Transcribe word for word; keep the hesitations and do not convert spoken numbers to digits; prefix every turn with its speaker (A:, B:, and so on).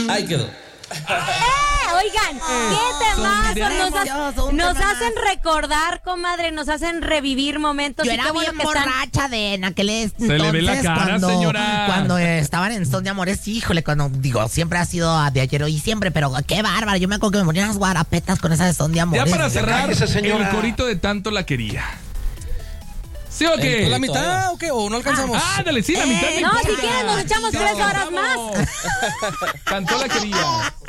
A: Ahí quedó.
B: ¡Eh! Oigan, qué temazos nos, ha- nos hacen recordar, comadre, nos hacen revivir momentos.
C: Yo
B: y
C: era
B: qué bueno
C: bien
B: que están-
C: borracha de en aquel entonces.
D: Se le ve la cara,
C: cuando,
D: señora.
C: Cuando eh, estaban en Son de Amores, híjole, cuando, digo, siempre ha sido de ayer y siempre, pero qué bárbara. Yo me acuerdo que me ponían unas guarapetas con esa de Son de Amores.
D: Ya para cerrar,
A: cállese, señora.
D: el corito de tanto la quería. ¿Sí o qué?
A: El-
E: ¿La mitad o qué? ¿O no alcanzamos?
D: Ah, dale, sí, la mitad.
B: No, si quieren nos echamos
D: Sí,
B: tres horas
D: vamos.
B: más.
D: Cantó la quería.